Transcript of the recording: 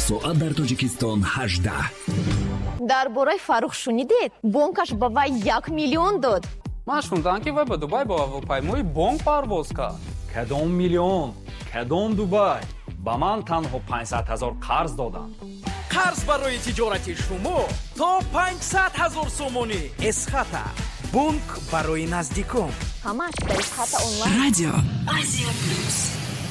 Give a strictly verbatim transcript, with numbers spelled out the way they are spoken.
соат дар Тоҷикистон ҳаждаҳ. дар бораи Фаррух шунидед? Бонкаш ба вай як миллион дод. ман шунидам ки вай ба Дубай ба ҳавопаймои бонк парвоз кард. кадом миллион, кадом Дубай? ба ман танҳо панҷсад ҳазор қарз доданд. қарз барои тиҷорати шумо то панҷсад ҳазор сомонӣ. Эсхата бонк барои наздикон. ҳамаш дар Эсхата онлайн. Радио Азия Плюс.